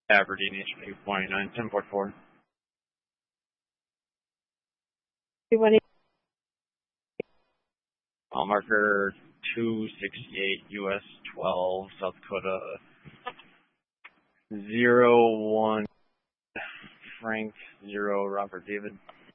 Aberdeen, HP 29, 10.4. 218. Mile marker 268, US 12, South Dakota 01, Frank 0, Robert David.